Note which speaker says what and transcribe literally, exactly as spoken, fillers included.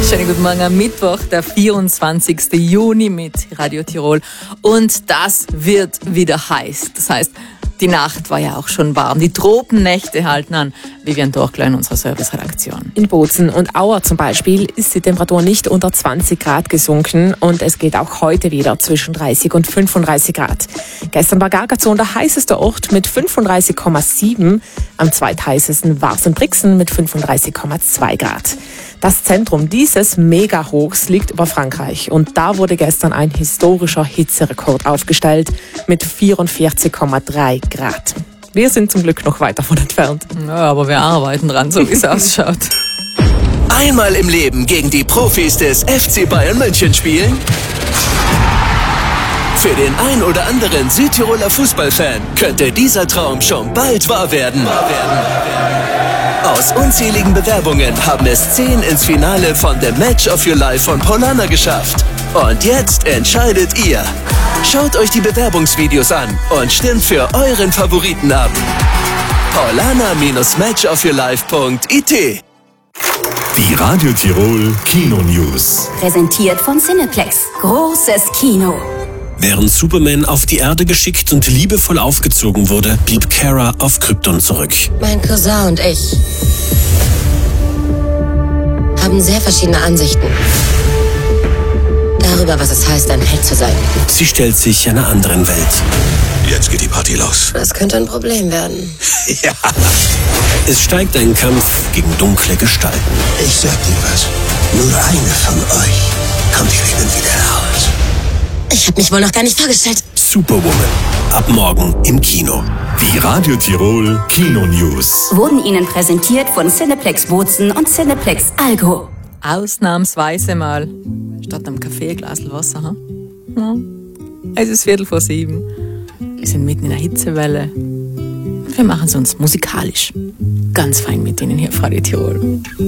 Speaker 1: Schönen guten Morgen am Mittwoch, der vierundzwanzigsten Juni mit Radio Tirol. Und das wird wieder heiß. Das heißt, die Nacht war ja auch schon warm. Die Tropennächte halten an. Vivian Dorkler in unserer Serviceredaktion.
Speaker 2: In Bozen und Auer zum Beispiel ist die Temperatur nicht unter zwanzig Grad gesunken und es geht auch heute wieder zwischen dreißig und fünfunddreißig Grad. Gestern war Gargazon der heißeste Ort mit fünfunddreißig Komma sieben. Am zweitheißesten war es in Brixen mit fünfunddreißig Komma zwei Grad. Das Zentrum dieses Megahochs liegt über Frankreich und da wurde gestern ein historischer Hitzerekord aufgestellt mit vierundvierzig Komma drei Grad. Wir sind zum Glück noch weit davon entfernt.
Speaker 1: Ja, aber wir arbeiten dran, so wie es ausschaut.
Speaker 3: Einmal im Leben gegen die Profis des F C Bayern München spielen? Für den ein oder anderen Südtiroler Fußballfan könnte dieser Traum schon bald wahr werden. Aus unzähligen Bewerbungen haben es zehn ins Finale von The Match of Your Life von Paulaner geschafft. Und jetzt entscheidet ihr. Schaut euch die Bewerbungsvideos an und stimmt für euren Favoriten ab. paulaner Bindestrich match of your life Punkt I T.
Speaker 4: Die Radio Tirol Kino News.
Speaker 5: Präsentiert von Cineplex. Großes Kino.
Speaker 6: Während Superman auf die Erde geschickt und liebevoll aufgezogen wurde, blieb Kara auf Krypton zurück.
Speaker 7: Mein Cousin und ich haben sehr verschiedene Ansichten darüber, was es heißt, ein Held zu sein.
Speaker 6: Sie stellt sich einer anderen Welt.
Speaker 3: Jetzt geht die Party los.
Speaker 7: Das könnte ein Problem werden.
Speaker 3: Ja.
Speaker 6: Es steigt ein Kampf gegen dunkle Gestalten.
Speaker 3: Ich sag dir was. Nur eine von euch kommt hier lebend wieder raus.
Speaker 7: Ich habe mich wohl noch gar nicht vorgestellt.
Speaker 6: Superwoman. Ab morgen im Kino.
Speaker 4: Die Radio Tirol Kino News.
Speaker 5: Wurden Ihnen präsentiert von Cineplex Bozen und Cineplex Algo.
Speaker 1: Ausnahmsweise mal statt einem Kaffee ein Glas Wasser. Hm? Ja. Es ist Viertel vor sieben. Wir sind mitten in der Hitzewelle. Wir machen es uns musikalisch. Ganz fein mit Ihnen hier auf Radio Tirol.